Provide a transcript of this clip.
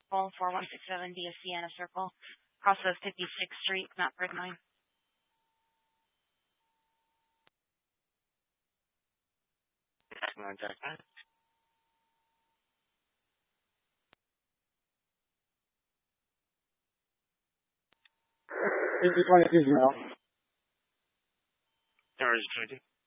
Circle, 4167 via Sienna Circle, across of 56th Street, Mount Brookline. Contact that. This is 22 0. There is Judy.